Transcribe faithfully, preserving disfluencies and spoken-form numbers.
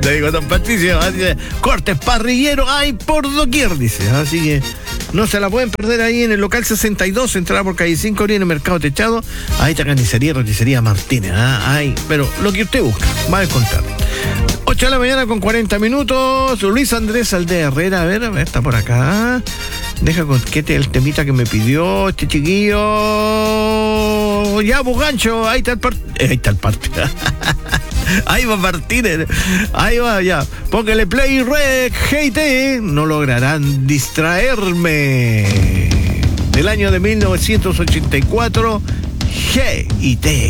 Le digo, don Patricio, dice, cortes parrilleros hay por doquier, dice. Así que no se la pueden perder ahí en el local sesenta y dos, entrada por calle cinco, en el Mercado Techado. Ahí está carnicería, roticería Martínez. ¿Ah? Ahí, pero lo que usted busca, va a encontrar. ocho de la mañana con cuarenta minutos. Luis Andrés Aldea Herrera, a ver, a ver, está por acá. Deja con que te el temita que me pidió este chiquillo. Ya, Bugancho, ahí está el parte. Eh, ahí está el parte. Ahí va Martínez. Ahí va, ya. Póngale play, rec, G T. No lograrán distraerme. Del año de mil novecientos ochenta y cuatro, G y T.